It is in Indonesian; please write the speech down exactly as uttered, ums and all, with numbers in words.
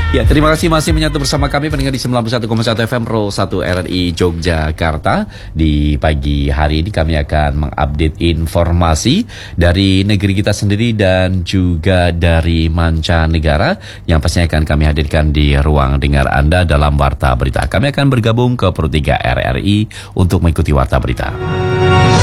Ya, terima kasih masih menyatu bersama kami pendengar di sembilan puluh satu koma satu F M Pro satu R R I Yogyakarta. Di pagi hari ini kami akan mengupdate informasi dari negeri kita sendiri dan juga dari mancanegara yang pastinya akan kami hadirkan di ruang dengar Anda dalam Warta Berita. Kami akan bergabung ke Pro tiga R R I untuk mengikuti Warta Berita.